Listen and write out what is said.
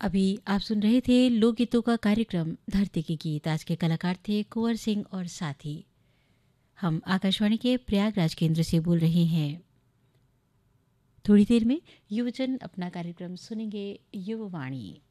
अभी आप सुन रहे थे लोकगीतों का कार्यक्रम धरती के गीत। आज के कलाकार थे कुंवर सिंह और साथी। हम आकाशवाणी के प्रयागराज केंद्र से बोल रहे हैं। थोड़ी देर में युवजन अपना कार्यक्रम सुनेंगे युववाणी।